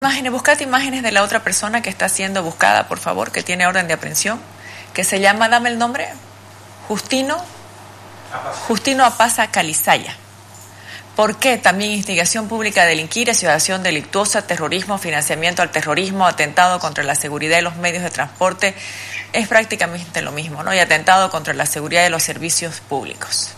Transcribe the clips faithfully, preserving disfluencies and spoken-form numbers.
Imágenes, buscate imágenes de la otra persona que está siendo buscada, por favor, que tiene orden de aprehensión, que se llama, dame el nombre, Justino, Justino Apaza Calizaya. ¿Por qué? También instigación pública a delinquir, asociación delictuosa, terrorismo, financiamiento al terrorismo, atentado contra la seguridad de los medios de transporte, es prácticamente lo mismo, ¿no? Y atentado contra la seguridad de los servicios públicos.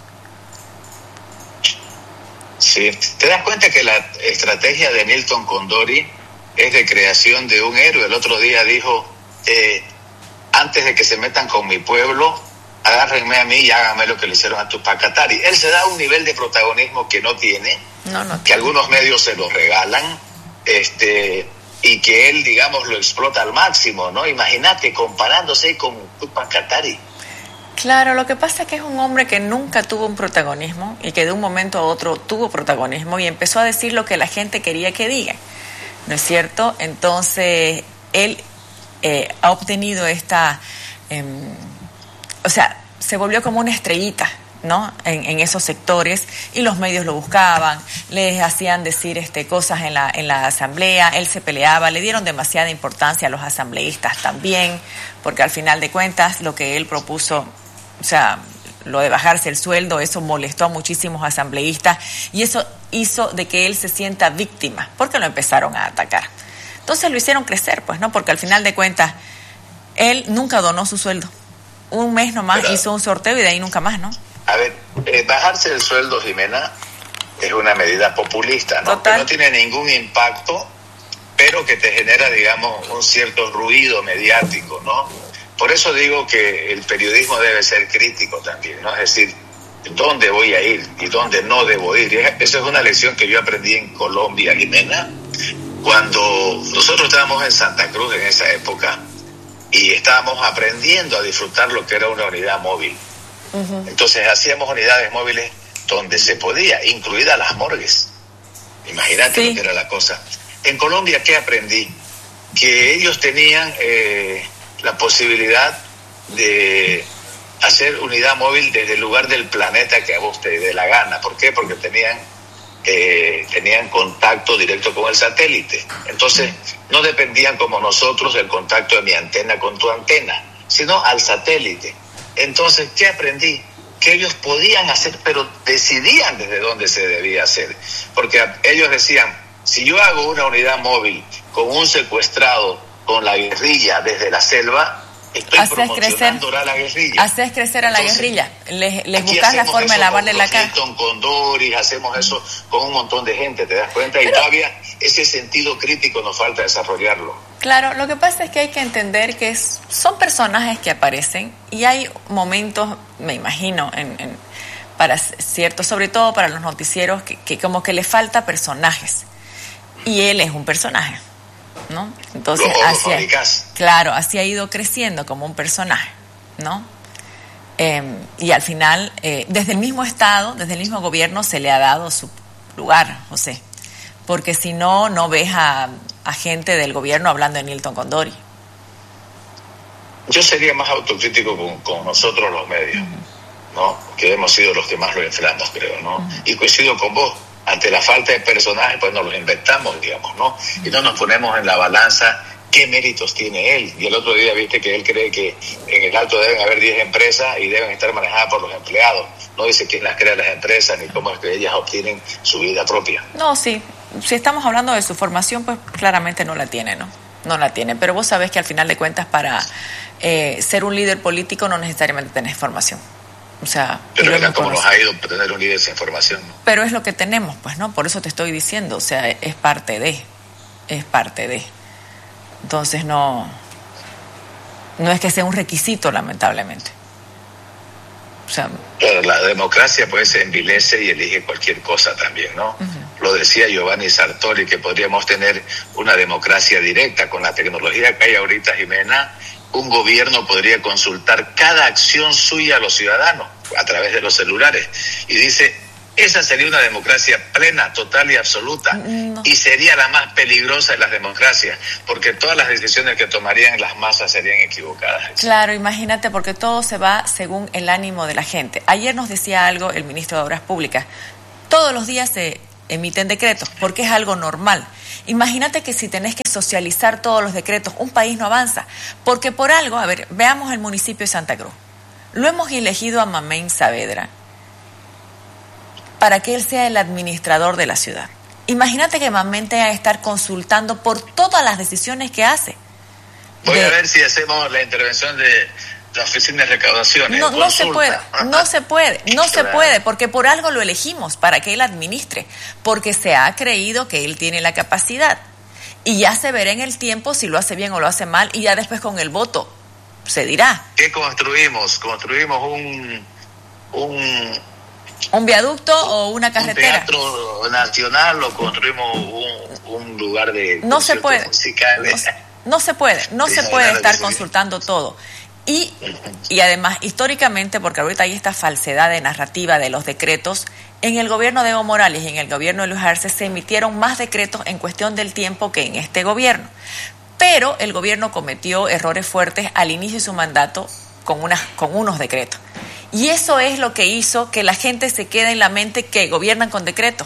Sí, ¿te das cuenta que la estrategia de Nilton Condori es de creación de un héroe? El otro día dijo, eh, antes de que se metan con mi pueblo, agárrenme a mí y háganme lo que le hicieron a Tupac Katari. Él se da un nivel de protagonismo que no tiene, no, no. que algunos medios se lo regalan, este, y que él, digamos, lo explota al máximo, ¿no? Imagínate comparándose con Tupac Katari. Claro, lo que pasa es que es un hombre que nunca tuvo un protagonismo y que de un momento a otro tuvo protagonismo y empezó a decir lo que la gente quería que diga, ¿no es cierto? Entonces, él eh, ha obtenido esta... Eh, o sea, se volvió como una estrellita, ¿no? En, en esos sectores, y los medios lo buscaban, les hacían decir este, cosas en la, en la asamblea, él se peleaba, le dieron demasiada importancia a los asambleístas también, porque al final de cuentas lo que él propuso, o sea, lo de bajarse el sueldo, eso molestó a muchísimos asambleístas y eso hizo de que él se sienta víctima, porque lo empezaron a atacar. Entonces lo hicieron crecer, pues, ¿no? Porque al final de cuentas él nunca donó su sueldo. Un mes nomás Pero, hizo un sorteo y de ahí nunca más, ¿no? A ver, eh, bajarse el sueldo, Jimena, es una medida populista, ¿no? Que no tiene ningún impacto, pero que te genera, digamos, un cierto ruido mediático, ¿no? Por eso digo que el periodismo debe ser crítico también, ¿no? Es decir, ¿dónde voy a ir y dónde no debo ir? Esa es una lección que yo aprendí en Colombia, Jimena, cuando nosotros estábamos en Santa Cruz en esa época, y estábamos aprendiendo a disfrutar lo que era una unidad móvil. Uh-huh. Entonces hacíamos unidades móviles donde se podía, incluidas las morgues. Imagínate sí. Lo que era la cosa. En Colombia, ¿qué aprendí? Que ellos tenían eh, la posibilidad de hacer unidad móvil desde el lugar del planeta que a vos te dé la gana. ¿Por qué? Porque tenían Eh, tenían contacto directo con el satélite. Entonces no dependían como nosotros del contacto de mi antena con tu antena, sino al satélite. Entonces, ¿qué aprendí? Que ellos podían hacer, pero decidían desde dónde se debía hacer, porque ellos decían, si yo hago una unidad móvil con un secuestrado, con la guerrilla desde la selva, estoy haces promocionando crecer, a la guerrilla. Haces crecer a la Entonces, guerrilla. Les, les buscas la forma de lavarle la cara. Con Condori, hacemos eso con un montón de gente, ¿te das cuenta? Pero, y todavía ese sentido crítico nos falta desarrollarlo. Claro, lo que pasa es que hay que entender que es, son personajes que aparecen y hay momentos, me imagino, en, en para cierto, sobre todo para los noticieros, que, que como que le falta personajes. Y él es un personaje, ¿no? Entonces, así ha, claro, así ha ido creciendo como un personaje, ¿no? Eh, y al final, eh, desde el mismo Estado, desde el mismo gobierno, se le ha dado su lugar, José. Porque si no, no ves a, a gente del gobierno hablando de Nilton Condori. Yo sería más autocrítico con, con nosotros los medios, uh-huh. ¿no? Que hemos sido los que más lo inflamos, creo, ¿no? Uh-huh. Y coincido con vos. Ante la falta de personajes, pues nos los inventamos, digamos, ¿no? Y no nos ponemos en la balanza qué méritos tiene él. Y el otro día viste que él cree que en el Alto deben haber diez empresas y deben estar manejadas por los empleados. No dice quién las crea las empresas ni cómo es que ellas obtienen su vida propia. No, sí. Si estamos hablando de su formación, pues claramente no la tiene, ¿no? No la tiene. Pero vos sabés que al final de cuentas, para eh, ser un líder político no necesariamente tenés formación. O sea, pero mira cómo nos ha ido tener un líder sin formación, ¿no? Pero es lo que tenemos, pues, ¿no? Por eso te estoy diciendo, o sea, es parte de, es parte de. Entonces no, no es que sea un requisito, lamentablemente. O sea, pero la democracia pues se envilece y elige cualquier cosa también, ¿no? Uh-huh. Lo decía Giovanni Sartori, que podríamos tener una democracia directa con la tecnología que hay ahorita, Jimena. Un gobierno podría consultar cada acción suya a los ciudadanos a través de los celulares. Y dice, esa sería una democracia plena, total y absoluta. No. Y sería la más peligrosa de las democracias, porque todas las decisiones que tomarían las masas serían equivocadas. Claro, imagínate, porque todo se va según el ánimo de la gente. Ayer nos decía algo el ministro de Obras Públicas. Todos los días se emiten decretos, porque es algo normal. Imagínate que si tenés que socializar todos los decretos, un país no avanza, porque por algo, a ver, veamos el municipio de Santa Cruz. Lo hemos elegido a Mamén Saavedra para que él sea el administrador de la ciudad. Imagínate que Mamén tenga que estar consultando por todas las decisiones que hace. Voy de... a ver si hacemos la intervención de la oficina de recaudaciones. No, no se puede, no se puede, no se puede, porque por algo lo elegimos, para que él administre, porque se ha creído que él tiene la capacidad. Y ya se verá en el tiempo si lo hace bien o lo hace mal, y ya después con el voto se dirá. ¿Qué construimos? ¿Construimos un... un ¿Un viaducto o una carretera? ¿Un teatro nacional o construimos un, un lugar de no se puede musicales? No, no se puede, no sí, se puede estar consultando todo. Y, y además, históricamente, porque ahorita hay esta falsedad de narrativa de los decretos, en el gobierno de Evo Morales y en el gobierno de Luis Arce se emitieron más decretos en cuestión del tiempo que en este gobierno. Pero el gobierno cometió errores fuertes al inicio de su mandato con, unas, con unos decretos. Y eso es lo que hizo que la gente se quede en la mente que gobiernan con decretos.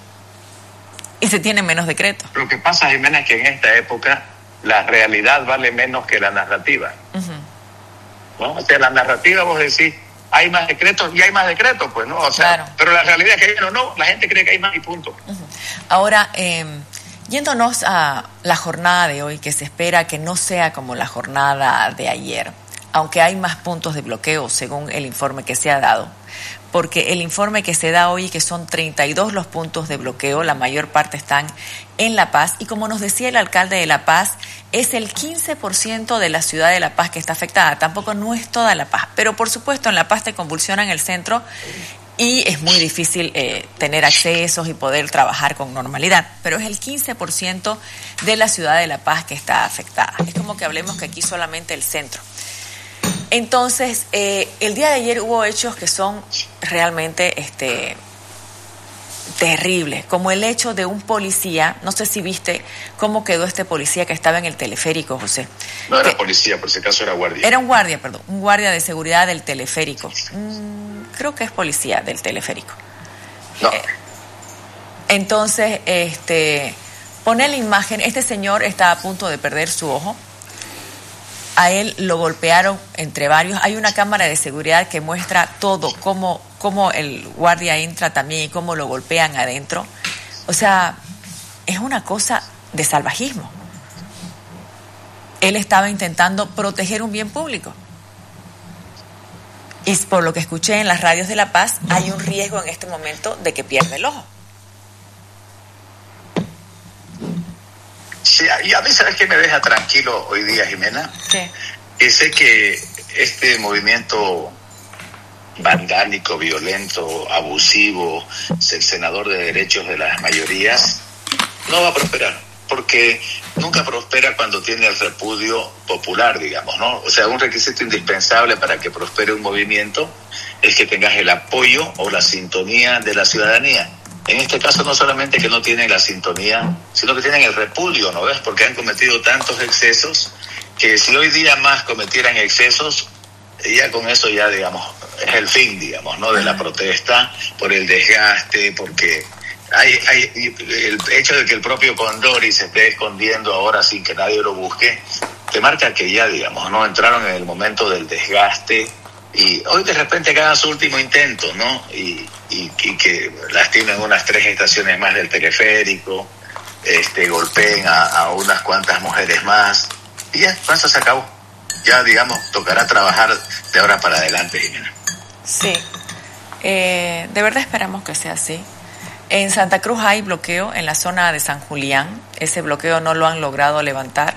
Y se tienen menos decretos. Lo que pasa, Jimena, es que en esta época la realidad vale menos que la narrativa. Uh-huh. ¿No? O sea, la narrativa, vos decís, hay más decretos y hay más decretos, pues, ¿no? O sea, claro. Pero la realidad es que no, no, la gente cree que hay más y punto. Uh-huh. Ahora, eh, yéndonos a la jornada de hoy, que se espera que no sea como la jornada de ayer, aunque hay más puntos de bloqueo según el informe que se ha dado, porque el informe que se da hoy, que son treinta y dos los puntos de bloqueo, la mayor parte están en La Paz, y como nos decía el alcalde de La Paz, es el quince por ciento de la ciudad de La Paz que está afectada, tampoco no es toda La Paz, pero por supuesto en La Paz te convulsionan el centro y es muy difícil eh, tener accesos y poder trabajar con normalidad, pero es el quince por ciento de la ciudad de La Paz que está afectada. Es como que hablemos que aquí solamente el centro. Entonces, eh, el día de ayer hubo hechos que son realmente este, terribles, como el hecho de un policía, no sé si viste cómo quedó este policía que estaba en el teleférico, José. No era policía, por si acaso era guardia. Era un guardia, perdón, un guardia de seguridad del teleférico. Mm, creo que es policía del teleférico. No. Eh, entonces, este, pone la imagen, este señor está a punto de perder su ojo. A él lo golpearon entre varios. Hay una cámara de seguridad que muestra todo, cómo, cómo el guardia entra también y cómo lo golpean adentro. O sea, es una cosa de salvajismo. Él estaba intentando proteger un bien público. Y por lo que escuché en las radios de La Paz, hay un riesgo en este momento de que pierda el ojo. Sí, y a mí, ¿sabes qué me deja tranquilo hoy día, Jimena? ¿Qué? Que sé que este movimiento vandálico, violento, abusivo, cercenador de derechos de las mayorías, no va a prosperar, porque nunca prospera cuando tiene el repudio popular, digamos, ¿no? O sea, un requisito indispensable para que prospere un movimiento es que tengas el apoyo o la sintonía de la ciudadanía. En este caso no solamente que no tienen la sintonía, sino que tienen el repudio, ¿no ves? Porque han cometido tantos excesos que si hoy día más cometieran excesos, ya con eso ya, digamos, es el fin, digamos, ¿no? De la protesta, por el desgaste, porque hay, hay el hecho de que el propio Condori se esté escondiendo ahora sin que nadie lo busque, te marca que ya, digamos, ¿no? Entraron en el momento del desgaste y hoy de repente que hagan su último intento, ¿no? Y, y, y que lastimen unas tres estaciones más del teleférico, este, golpeen a, a unas cuantas mujeres más, y ya, con eso se acabó. Ya, digamos, tocará trabajar de ahora para adelante, Jimena. Sí, eh, de verdad esperamos que sea así. En Santa Cruz hay bloqueo en la zona de San Julián, ese bloqueo no lo han logrado levantar.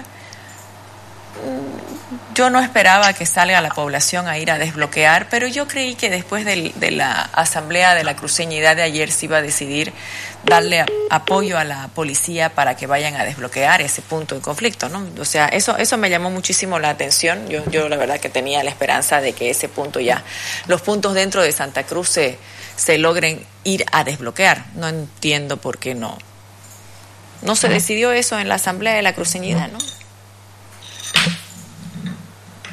Yo no esperaba que salga la población a ir a desbloquear, pero yo creí que después del, de la asamblea de la cruceñidad de ayer se iba a decidir darle a, apoyo a la policía para que vayan a desbloquear ese punto de conflicto, ¿no? O sea, eso eso me llamó muchísimo la atención. Yo, yo la verdad que tenía la esperanza de que ese punto ya, los puntos dentro de Santa Cruz se, se logren ir a desbloquear. No entiendo por qué no. No se decidió eso en la asamblea de la cruceñidad, ¿no?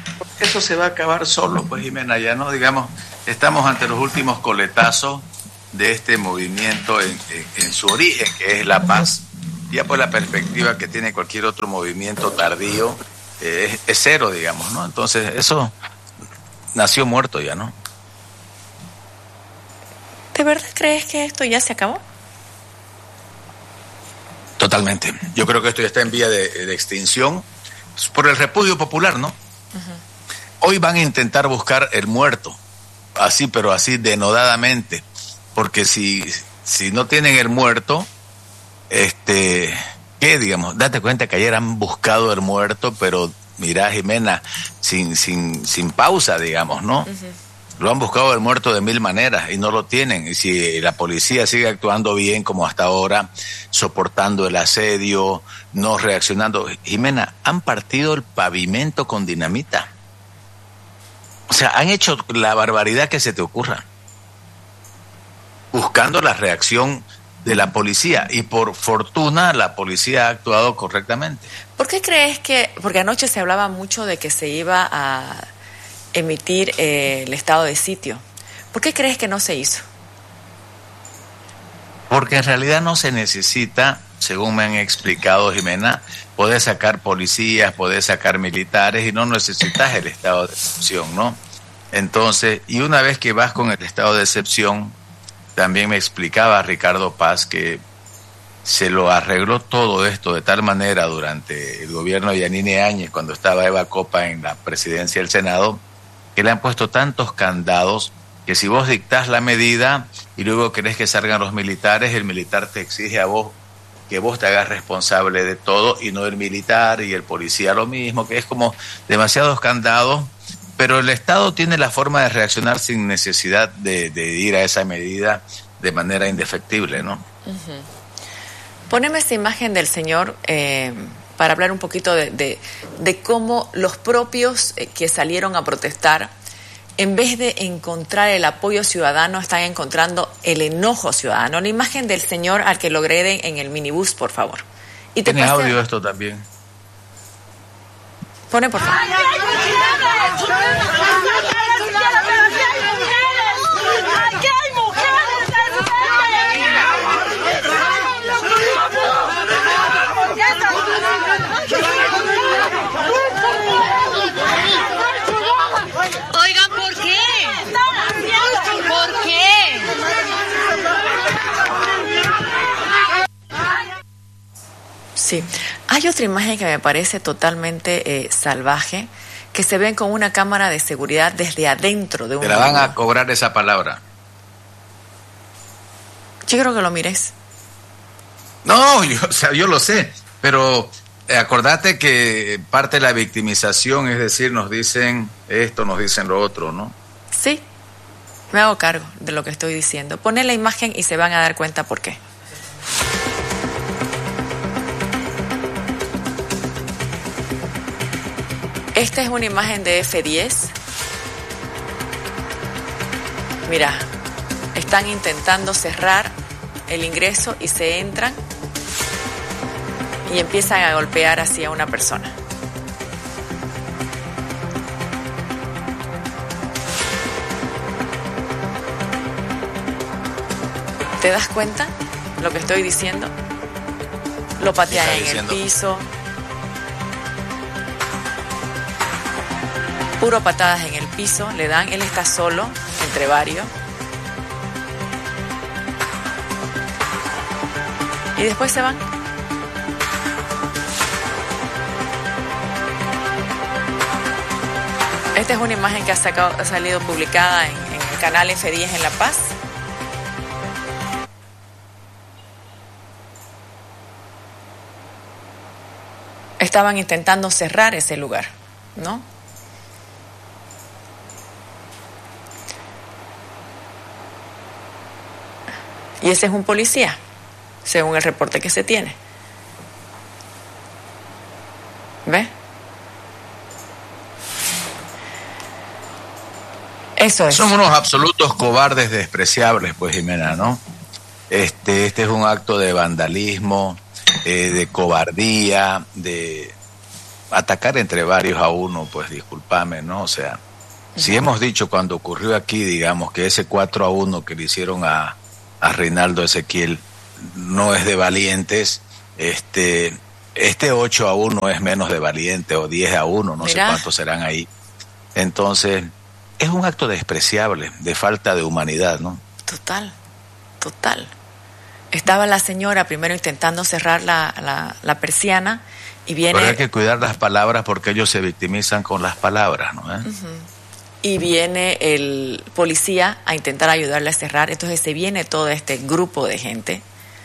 Eso se va a acabar solo, pues, Jimena, ya no, digamos, estamos ante los últimos coletazos de este movimiento en, en, en su origen, que es la paz, ya por la perspectiva que tiene cualquier otro movimiento tardío, eh, es, es cero, digamos, ¿no? Entonces, eso nació muerto ya, ¿no? ¿De verdad crees que esto ya se acabó? Totalmente. Yo creo que esto ya está en vía de, de extinción por el repudio popular, ¿no? Uh-huh. Hoy van a intentar buscar el muerto, así, pero así denodadamente, porque si, si no tienen el muerto, este, ¿qué, digamos? Date cuenta que ayer han buscado el muerto, pero mira, Jimena, sin, sin, sin pausa, digamos, ¿no? Uh-huh. Lo han buscado el muerto de mil maneras y no lo tienen. Y si la policía sigue actuando bien como hasta ahora, soportando el asedio, no reaccionando. Jimena, han partido el pavimento con dinamita. O sea, han hecho la barbaridad que se te ocurra, buscando la reacción de la policía. Y por fortuna la policía ha actuado correctamente. ¿Por qué crees que...? Porque anoche se hablaba mucho de que se iba a emitir eh, el estado de sitio. ¿Por qué crees que no se hizo? Porque en realidad no se necesita, según me han explicado, Jimena, poder sacar policías, poder sacar militares y no necesitas el estado de excepción, ¿no? Entonces, y una vez que vas con el estado de excepción, también me explicaba Ricardo Paz que se lo arregló todo esto de tal manera durante el gobierno de Yanine Áñez, cuando estaba Eva Copa en la presidencia del Senado, que le han puesto tantos candados que si vos dictás la medida y luego querés que salgan los militares, el militar te exige a vos que vos te hagas responsable de todo y no el militar y el policía lo mismo, que es como demasiados candados, pero el Estado tiene la forma de reaccionar sin necesidad de, de ir a esa medida de manera indefectible, ¿no? Uh-huh. Poneme esa imagen del señor eh, para hablar un poquito de, de, de cómo los propios eh, que salieron a protestar, en vez de encontrar el apoyo ciudadano, están encontrando el enojo ciudadano. La imagen del señor al que lo agreden en el minibús, por favor. Y te ¿Tiene pasé... audio esto también? Pone, por favor. Oigan, ¿por qué? ¿Por qué? Sí. Hay otra imagen que me parece totalmente eh, salvaje, que se ven con una cámara de seguridad desde adentro de un... Te la van a cobrar esa palabra. Yo creo que lo mires. No, yo, o sea, yo lo sé, pero eh, acordate que parte de la victimización, es decir, nos dicen esto, nos dicen lo otro, ¿no? Sí, me hago cargo de lo que estoy diciendo. Poné la imagen y se van a dar cuenta por qué. Esta es una imagen de F diez. Mira, están intentando cerrar el ingreso y se entran y empiezan a golpear así a una persona. ¿Te das cuenta lo que estoy diciendo? Lo patean en diciendo? el piso. Puro patadas en el piso le dan. Él está solo entre varios. Y después se van. Esta es una imagen que ha, sacado, ha salido publicada en, en el canal F diez en La Paz. Estaban intentando cerrar ese lugar, ¿no? Y ese es un policía, según el reporte que se tiene. ¿Ves? Eso es. Son unos absolutos cobardes despreciables, pues, Jimena, ¿no? Este, este es un acto de vandalismo, eh, de cobardía, de atacar entre varios a uno, pues, discúlpame, ¿no? O sea, uh-huh. Si hemos dicho cuando ocurrió aquí, digamos, que ese cuatro a uno que le hicieron a a Reinaldo Ezequiel, no es de valientes. Este, este ocho a uno es menos de valiente, o diez a uno, no Mirá. sé cuántos serán ahí. Entonces, es un acto despreciable, de falta de humanidad, ¿no? Total, total. Estaba la señora primero intentando cerrar la, la, la persiana y viene... Pero hay que cuidar las palabras porque ellos se victimizan con las palabras, ¿no? ¿Eh? Uh-huh. Y viene el policía a intentar ayudarle a cerrar, entonces se viene todo este grupo de gente.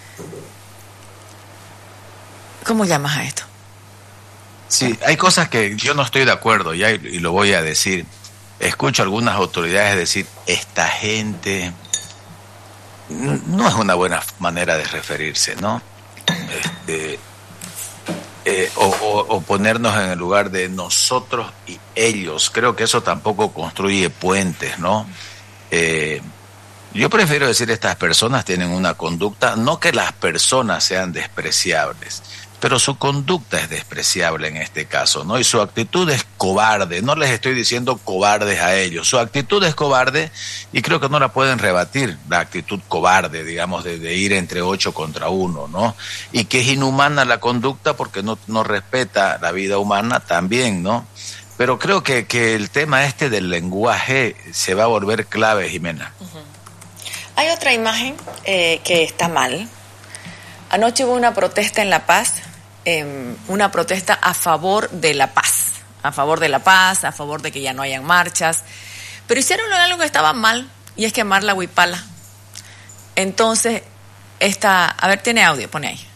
¿Cómo llamas a esto? Sí, hay cosas que yo no estoy de acuerdo, ya, y, y lo voy a decir. Escucho a algunas autoridades decir, esta gente... No es una buena manera de referirse, ¿no? Este, eh, o, o, o ponernos en el lugar de nosotros y ellos. Creo que eso tampoco construye puentes, ¿no? Eh, yo prefiero decir, estas personas tienen una conducta, no que las personas sean despreciables, pero su conducta es despreciable en este caso, ¿no? Y su actitud es cobarde. No les estoy diciendo cobardes a ellos. Su actitud es cobarde y creo que no la pueden rebatir, la actitud cobarde, digamos, de, de ir entre ocho contra uno, ¿no? Y que es inhumana la conducta porque no, no respeta la vida humana también, ¿no? Pero creo que, que el tema este del lenguaje se va a volver clave, Jimena. Uh-huh. Hay otra imagen eh, que está mal. Anoche hubo una protesta en La Paz, eh, una protesta a favor de la paz, a favor de la paz, a favor de que ya no hayan marchas, pero hicieron algo que estaba mal, y es quemar la huipala. Entonces, esta, a ver, tiene audio, pone ahí.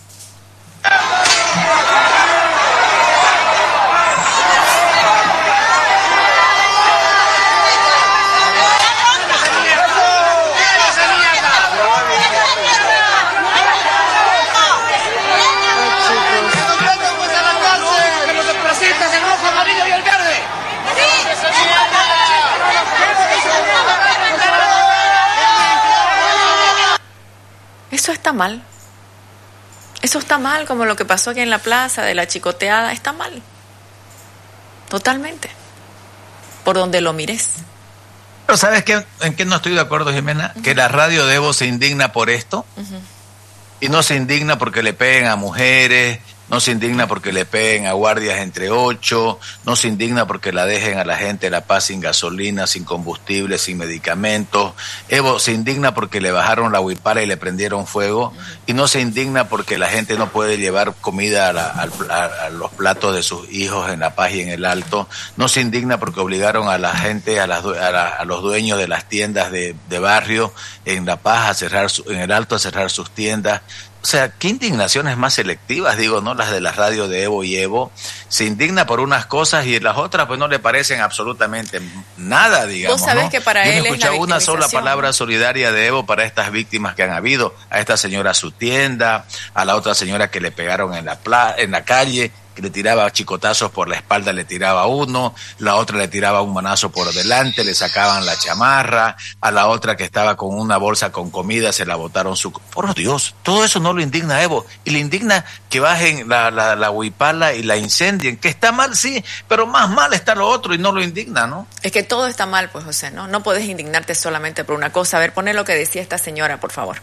Eso está mal. Eso está mal, como lo que pasó aquí en la plaza de la chicoteada. Está mal. Totalmente. Por donde lo mires. Pero ¿sabes qué? ¿En qué no estoy de acuerdo, Jimena? Uh-huh. Que la radio de Evo se indigna por esto. Uh-huh. Y no se indigna porque le peguen a mujeres, no se indigna porque le peguen a guardias entre ocho, no se indigna porque la dejen a la gente de La Paz sin gasolina, sin combustible, sin medicamentos. Evo se indigna porque le bajaron la huipala y le prendieron fuego, uh-huh. y no se indigna porque la gente no puede llevar comida a, la, a, a los platos de sus hijos en La Paz y en el Alto. No se indigna porque obligaron a la gente, a, las, a, la, a los dueños de las tiendas de, de barrio en La Paz a cerrar, su, en el Alto a cerrar sus tiendas. O sea, qué indignaciones más selectivas, digo, ¿no? Las de la radio de Evo y Evo. Se indigna por unas cosas y las otras pues no le parecen absolutamente nada, digamos. Vos sabés, ¿no? que para Yo él no he es la escuchado una sola victimización, palabra ¿no? solidaria de Evo para estas víctimas que han habido. A esta señora a su tienda, a la otra señora que le pegaron en la pla- en la calle, que le tiraba chicotazos por la espalda, le tiraba uno, la otra le tiraba un manazo por delante, le sacaban la chamarra, a la otra que estaba con una bolsa con comida se la botaron su... Por Dios, todo eso no lo indigna a Evo, y le indigna que bajen la, la, la huipala y la incendien, que está mal, sí, pero más mal está lo otro y no lo indigna, ¿no? Es que todo está mal, pues, José, ¿no? No puedes indignarte solamente por una cosa. A ver, poné lo que decía esta señora, por favor.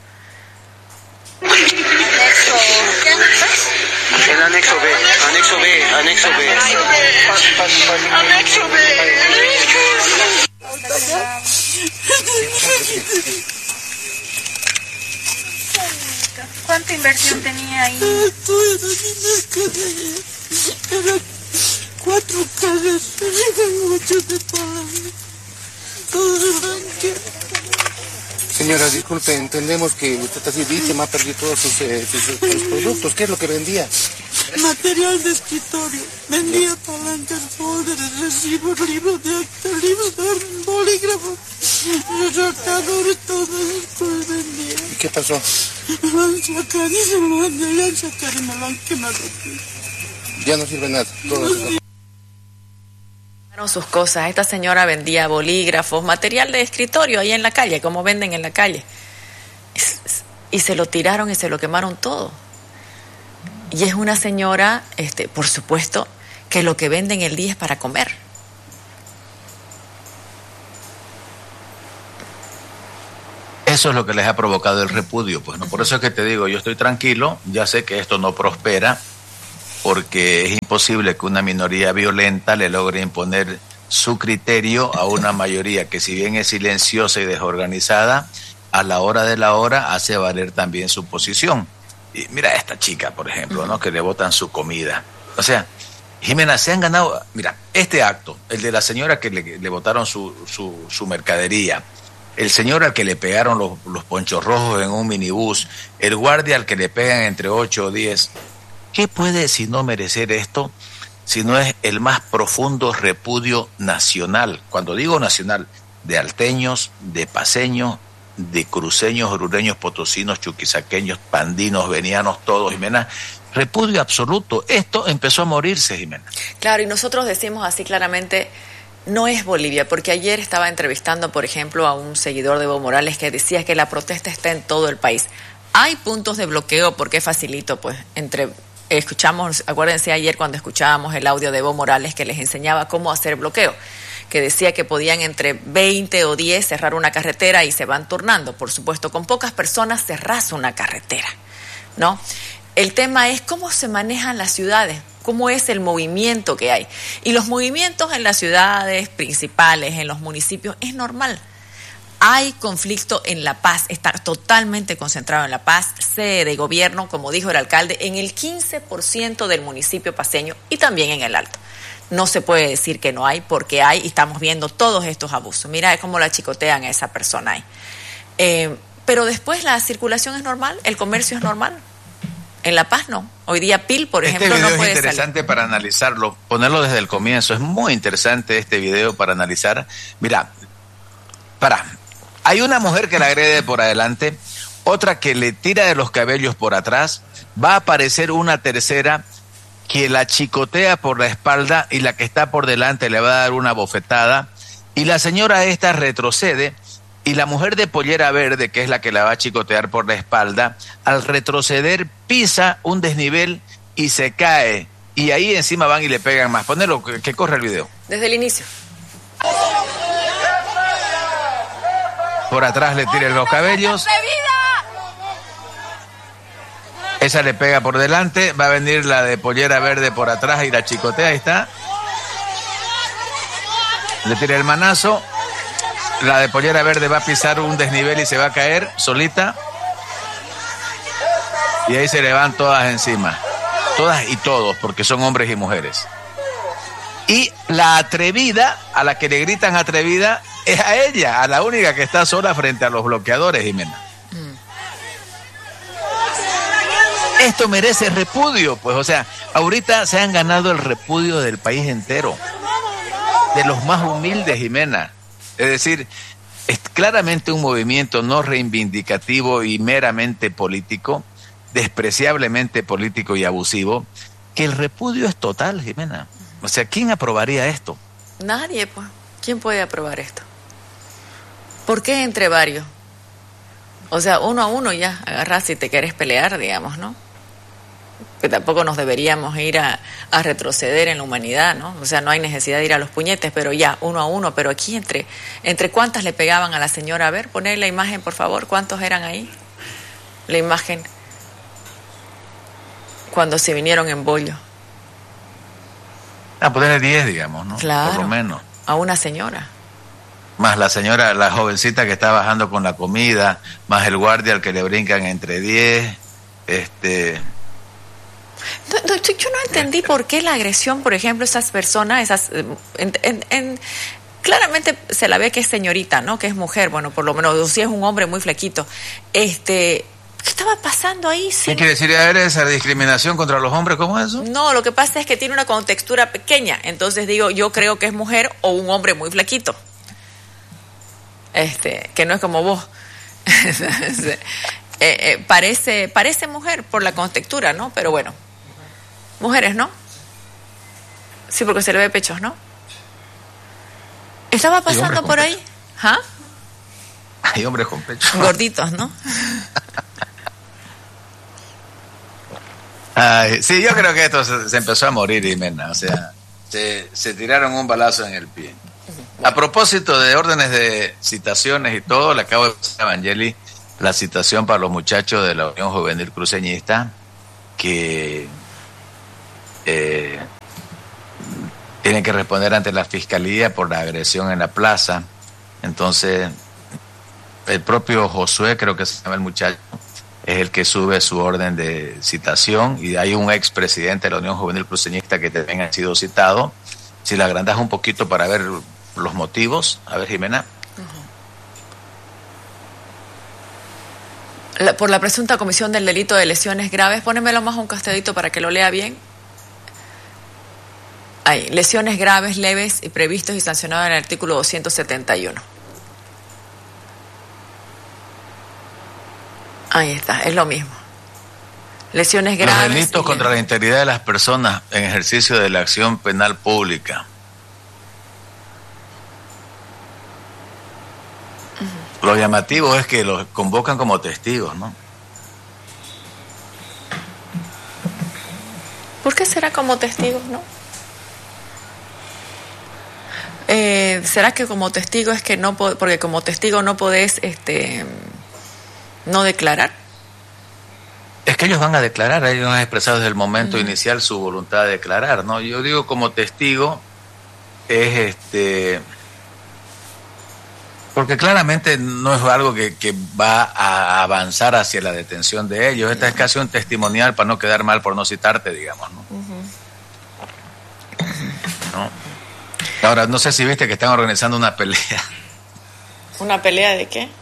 El anexo B, anexo B, anexo B. Anexo B. ¿Cuánta inversión tenía ahí? Eran cuatro casas, eran ocho de palanca. Todo el rancho. Señora, disculpe, entendemos que usted así víctima, ha perdido todos sus, eh, sus, sus productos. ¿Qué es lo que vendía? Material de escritorio. Vendía palancas, folders, recibos, libros de acta, libros de bolígrafos, resaltadores, todas esas cosas vendía. ¿Y qué pasó? Me lo han sacado y se me lo han sacado y me lo han quemado. Ya no sirve nada. Todo eso. Sus cosas. Esta señora vendía bolígrafos, material de escritorio ahí en la calle, como venden en la calle. Y se lo tiraron y se lo quemaron todo. Y es una señora, este, por supuesto, que lo que vende en el día es para comer. Es eso es lo que les ha provocado el repudio, pues, ¿no? Por eso es que te digo, yo estoy tranquilo, ya sé que esto no prospera, porque es imposible que una minoría violenta le logre imponer su criterio a una mayoría que, si bien es silenciosa y desorganizada, a la hora de la hora hace valer también su posición. Y mira a esta chica, por ejemplo, ¿no? Que le botan su comida. O sea, Jimena, se han ganado, mira, este acto, el de la señora que le, le botaron su, su, su mercadería, el señor al que le pegaron los, los ponchos rojos en un minibús, el guardia al que le pegan entre ocho o diez, ¿qué puede si no merecer esto? Si no es el más profundo repudio nacional. Cuando digo nacional, de alteños, de paseños, de cruceños, orureños, potosinos, chuquisaqueños, pandinos, venianos, todos, Jimena. Repudio absoluto. Esto empezó a morirse, Jimena. Claro, y nosotros decimos así claramente, no es Bolivia, porque ayer estaba entrevistando, por ejemplo, a un seguidor de Evo Morales que decía que la protesta está en todo el país. Hay puntos de bloqueo, porque es facilito, pues, entre... Escuchamos, acuérdense ayer cuando escuchábamos el audio de Evo Morales que les enseñaba cómo hacer bloqueo, que decía que podían entre veinte o diez cerrar una carretera y se van turnando. Por supuesto, con pocas personas cerrás una carretera, ¿no? El tema es cómo se manejan las ciudades, cómo es el movimiento que hay. Y los movimientos en las ciudades principales, en los municipios, es normal. Hay conflicto en La Paz, está totalmente concentrado en La Paz, sede de gobierno, como dijo el alcalde, en el quince por ciento del municipio paceño y también en el Alto. No se puede decir que no hay, porque hay y estamos viendo todos estos abusos. Mira cómo la chicotean a esa persona ahí. Eh, pero después la circulación es normal, el comercio es normal. En La Paz no. Hoy día Pil, por ejemplo, este video no puede es interesante salir. Para analizarlo, ponerlo desde el comienzo. Es muy interesante este video para analizar. Mira, para... Hay una mujer que la agrede por adelante, otra que le tira de los cabellos por atrás, va a aparecer una tercera que la chicotea por la espalda y la que está por delante le va a dar una bofetada, y la señora esta retrocede, y la mujer de pollera verde, que es la que la va a chicotear por la espalda, al retroceder pisa un desnivel y se cae, y ahí encima van y le pegan más. Ponelo, que, que corre el video. Desde el inicio. Por atrás le tiran los cabellos. Esa le pega por delante. Va a venir la de pollera verde por atrás y la chicotea. Ahí está. Le tira el manazo. La de pollera verde va a pisar un desnivel y se va a caer solita. Y ahí se le van todas encima. Todas y todos, porque son hombres y mujeres. Y la atrevida, a la que le gritan atrevida, es a ella, a la única que está sola frente a los bloqueadores, Jimena. Mm. Esto merece repudio, pues, o sea, ahorita se han ganado el repudio del país entero, de los más humildes, Jimena. Es decir, es claramente un movimiento no reivindicativo y meramente político, despreciablemente político y abusivo, que el repudio es total, Jimena. O sea, ¿quién aprobaría esto? Nadie, pues. ¿Quién puede aprobar esto? ¿Por qué entre varios? O sea, uno a uno ya, agarrás si te quieres pelear, digamos, ¿no? Que tampoco nos deberíamos ir a, a retroceder en la humanidad, ¿no? O sea, no hay necesidad de ir a los puñetes, pero ya, uno a uno. Pero aquí, ¿entre entre cuántas le pegaban a la señora? A ver, poner la imagen, por favor. ¿Cuántos eran ahí? La imagen cuando se vinieron en bollo. A ponerle diez, digamos, ¿no? Claro. Por lo menos. A una señora. Más la señora, la jovencita que está bajando con la comida, más el guardia al que le brincan entre diez, este... No, no, yo no entendí por qué la agresión, por ejemplo, esas personas, esas... En, en, en, claramente se la ve que es señorita, ¿no? Que es mujer, bueno, por lo menos, o si es un hombre muy flaquito. Este... ¿Qué estaba pasando ahí? ¿Qué quiere decir? ¿A ver esa discriminación contra los hombres? ¿Cómo es eso? No, lo que pasa es que tiene una contextura pequeña. Entonces digo, yo creo que es mujer o un hombre muy flaquito. Este, que no es como vos. eh, eh, parece, parece mujer por la contextura, ¿no? Pero bueno, mujeres, ¿no? Sí, porque se le ve pechos, ¿no? ¿Estaba pasando por ahí? ¿Ah? Hay hombres con pechos. Gorditos, ¿no? Ay, sí, yo creo que esto se, se empezó a morir, Jimena. O sea, se, se tiraron un balazo en el pie. A propósito de órdenes de citaciones y todo, le acabo de decir a Evangeli la citación para los muchachos de la Unión Juvenil Cruceñista que eh, tienen que responder ante la Fiscalía por la agresión en la plaza. Entonces, el propio Josué, creo que se llama el muchacho, es el que sube su orden de citación, y hay un expresidente de la Unión Juvenil Cruceñista que también ha sido citado. Si la agrandas un poquito para ver los motivos, a ver, Jimena. La, por la presunta comisión del delito de lesiones graves, pónemelo más un castadito para que lo lea bien. Hay lesiones graves, leves y previstos y sancionados en el artículo doscientos setenta y uno. Ahí está, es lo mismo. Lesiones graves. Los delitos contra la integridad de las personas en ejercicio de la acción penal pública. Uh-huh. Lo llamativo es que los convocan como testigos, ¿no? ¿Por qué será como testigos, no? Eh, ¿Será que como testigo es que no, porque como testigo no podés, este, no declarar? Es que ellos van a declarar, ellos han expresado desde el momento uh-huh. inicial su voluntad de declarar, ¿no? Yo digo como testigo es este, porque claramente no es algo que, que va a avanzar hacia la detención de ellos. Esta uh-huh. es casi un testimonial para no quedar mal por no citarte, digamos, ¿no? Uh-huh. ¿No? Ahora, no sé si viste que están organizando una pelea. ¿Una pelea de qué?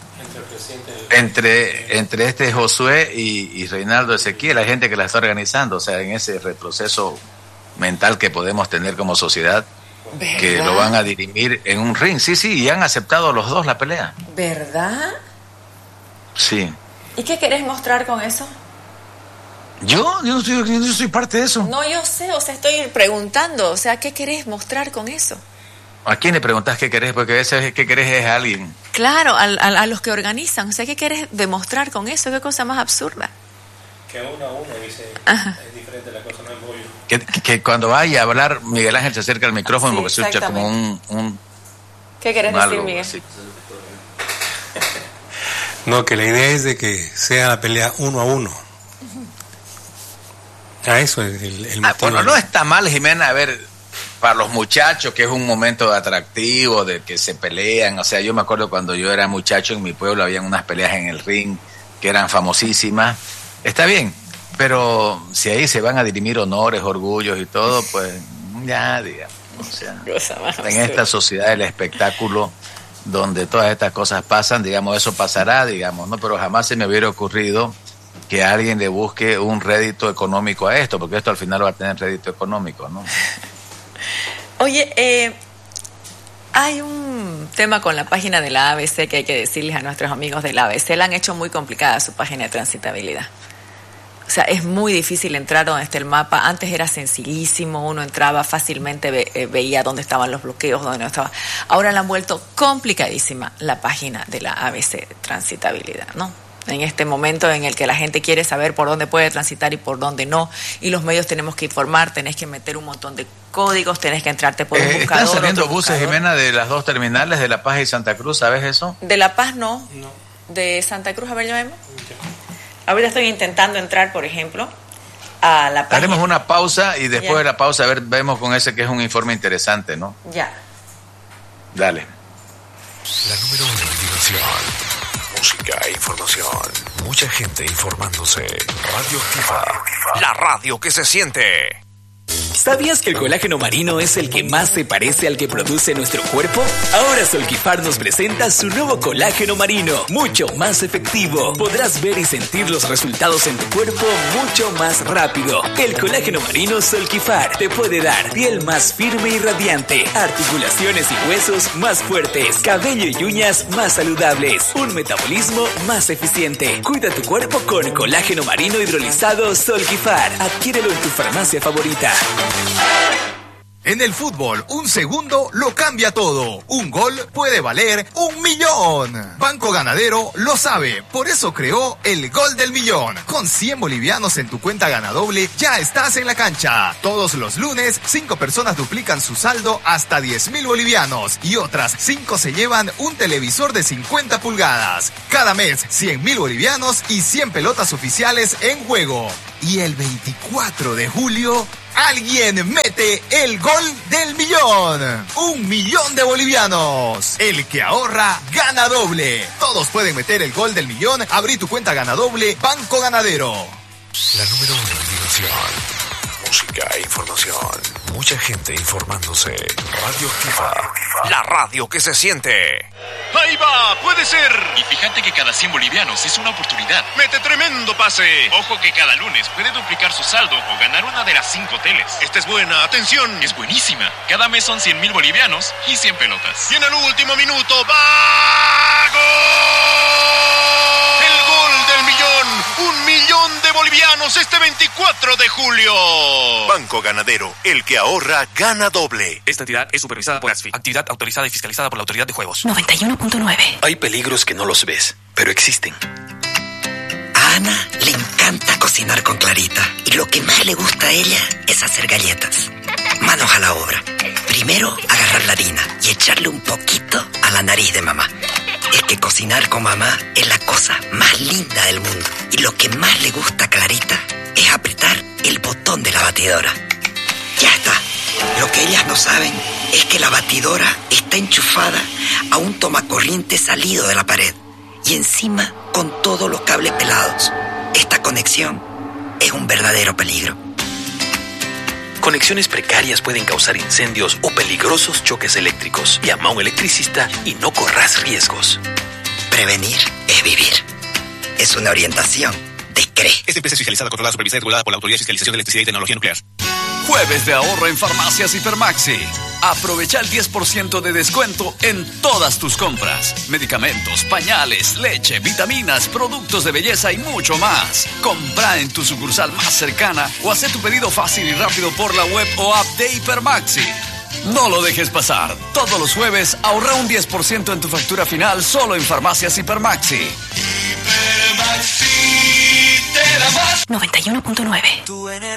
Entre, entre este Josué y, y Reinaldo Ezequiel, la gente que la está organizando, o sea, en ese retroceso mental que podemos tener como sociedad, ¿verdad? Que lo van a dirimir en un ring. Sí, sí, y han aceptado los dos la pelea. ¿Verdad? Sí. ¿Y qué querés mostrar con eso? Yo, yo no soy, yo no soy parte de eso. No, yo sé, o sea, estoy preguntando, o sea, ¿qué querés mostrar con eso? ¿A quién le preguntás qué querés? Porque a veces qué querés es a alguien. Claro, a, a, a los que organizan, o sea, ¿qué querés demostrar con eso? ¿Qué cosa más absurda? Que uno a uno dice, Ajá. es diferente la cosa, no es bollo. Que, que, que cuando vaya a hablar, Miguel Ángel se acerca al micrófono, sí, porque se escucha como un, un... ¿Qué querés decir, Miguel? Así. No, que la idea es de que sea la pelea uno a uno. A eso es el, el motivo. Ah, bueno, no está mal, Jimena, a ver, para los muchachos, que es un momento atractivo, de que se pelean. O sea, yo me acuerdo cuando yo era muchacho en mi pueblo, habían unas peleas en el ring que eran famosísimas. Está bien, pero si ahí se van a dirimir honores, orgullos y todo, pues ya, digamos. O sea, en esta sociedad del espectáculo, donde todas estas cosas pasan, digamos, eso pasará, digamos, ¿no? Pero jamás se me hubiera ocurrido que alguien le busque un rédito económico a esto, porque esto al final va a tener rédito económico, ¿no? Oye, eh, hay un tema con la página de la A B C que hay que decirles a nuestros amigos de la A B C. La han hecho muy complicada su página de transitabilidad. O sea, es muy difícil entrar donde está el mapa. Antes era sencillísimo, uno entraba fácilmente, ve, eh, veía dónde estaban los bloqueos, dónde no estaba. Ahora la han vuelto complicadísima la página de la A B C de transitabilidad, ¿no? En este momento en el que la gente quiere saber por dónde puede transitar y por dónde no, y los medios tenemos que informar, tenés que meter un montón de códigos, tenés que entrarte por un eh, buscador. ¿Están saliendo buses, buscador. Jimena, de las dos terminales, de La Paz y Santa Cruz? ¿Sabes eso? De La Paz no, no. De Santa Cruz, a ver, llamemos. Ahorita estoy intentando entrar, por ejemplo, a la página. Haremos una pausa y después ya. de la pausa, a ver, vemos con ese que es un informe interesante, ¿no? Ya. Dale. La número uno en diversión, música e información. Mucha gente informándose. Radio Activa, la radio que se siente. ¿Sabías que el colágeno marino es el que más se parece al que produce nuestro cuerpo? Ahora Solquifar nos presenta su nuevo colágeno marino, mucho más efectivo. Podrás ver y sentir los resultados en tu cuerpo mucho más rápido. El colágeno marino Solquifar te puede dar piel más firme y radiante, articulaciones y huesos más fuertes, cabello y uñas más saludables, un metabolismo más eficiente. Cuida tu cuerpo con colágeno marino hidrolizado Solquifar. Adquiérelo en tu farmacia favorita. En el fútbol, un segundo lo cambia todo. Un gol puede valer un millón. Banco Ganadero lo sabe, por eso creó el Gol del Millón. Con cien bolivianos en tu cuenta Ganadoble, ya estás en la cancha. Todos los lunes, cinco personas duplican su saldo hasta diez mil bolivianos y otras cinco se llevan un televisor de cincuenta pulgadas. Cada mes, cien mil bolivianos y cien pelotas oficiales en juego. Y el veinticuatro de julio... alguien mete el gol del millón. Un millón de bolivianos. El que ahorra, gana doble. Todos pueden meter el gol del millón. Abrí tu cuenta Ganadoble, Banco Ganadero. La número uno en diversión, música e información. Mucha gente informándose. Radio Activa. La radio que se siente. ¡Ahí va! ¡Puede ser! Y fíjate que cada cien bolivianos es una oportunidad. ¡Mete tremendo pase! Ojo que cada lunes puede duplicar su saldo o ganar una de las cinco teles. Esta es buena, atención. Es buenísima. Cada mes son cien mil bolivianos y cien pelotas. Y en el último minuto, ¡va! ¡Gol! ¡El gol del millón! ¡Un millón de bolivianos este veinticuatro de julio! Banco Ganadero, el que ahorra, gana doble. Esta entidad es supervisada por ASFI, actividad autorizada y fiscalizada por la Autoridad de Juegos. noventa y uno punto nueve. Hay peligros que no los ves, pero existen. A Ana le encanta cocinar con Clarita y lo que más le gusta a ella es hacer galletas. Manos a la obra. Primero agarrar la harina y echarle un poquito a la nariz de mamá. Es que cocinar con mamá es la cosa más linda del mundo. Y lo que más le gusta a Clarita es apretar el botón de la batidora. Ya está. Lo que ellas no saben es que la batidora está enchufada a un tomacorriente salido de la pared y encima con todos los cables pelados. Esta conexión es un verdadero peligro. Conexiones precarias pueden causar incendios o peligrosos choques eléctricos. Llama a un electricista y no corras riesgos. Prevenir es vivir. Es una orientación de C R E. Esta empresa es fiscalizada, controlada, supervisada y regulada por la Autoridad de Fiscalización de Electricidad y Tecnología Nuclear. Jueves de ahorro en Farmacias Hipermaxi. Aprovecha el diez por ciento de descuento en todas tus compras. Medicamentos, pañales, leche, vitaminas, productos de belleza y mucho más. Compra en tu sucursal más cercana o haz tu pedido fácil y rápido por la web o app de Hipermaxi. No lo dejes pasar. Todos los jueves ahorra un diez por ciento en tu factura final solo en Farmacias Hipermaxi. Hipermaxi te da más. noventa y uno punto nueve.